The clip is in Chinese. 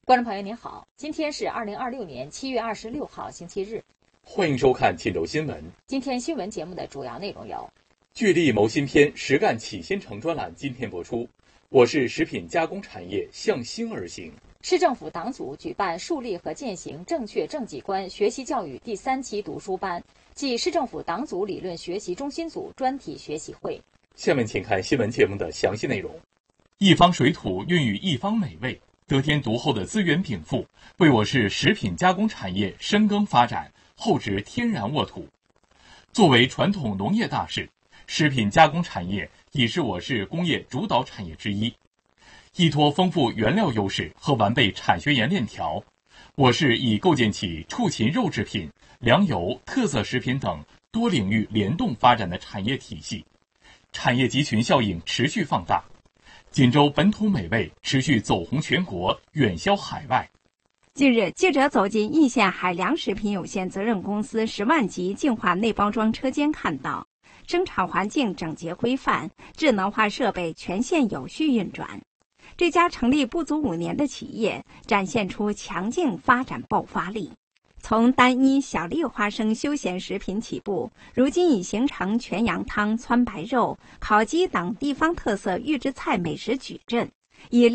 观众朋友您好，今天是2026年7月26号星期日， 欢迎收看冀州新闻。 今天新闻节目的主要内容有： 聚力谋新篇，实干启新城专栏今天播出。我市食品加工产业向新而行。 市政府党组举办树立和践行正确政绩观学习教育第3期读书班暨市政府党组理论学习中心组专题学习会。 下面请看新闻节目的详细内容。一方水土孕育一方美味，得天独厚的资源禀赋，为我市食品加工产业深耕发展，厚植天然沃土。作为传统农业大市，食品加工产业已是我市工业主导产业之一。依托丰富原料优势和完备产学研链条，我市已构建起畜禽肉制品、粮油、特色食品等多领域联动发展的产业体系，产业集群效应持续放大。锦州本土美味持续走红全国，远销海外。 近日，记者走进易县海粮食品有限责任公司10万级净化内包装车间，看到生产环境整洁规范，智能化设备全线有序运转。这家成立不足5年的企业展现出强劲发展爆发力。从单一小粒花生休闲食品起步，如今已形成全羊汤、汆白肉、烤鸡等地方特色预制菜美食矩阵，以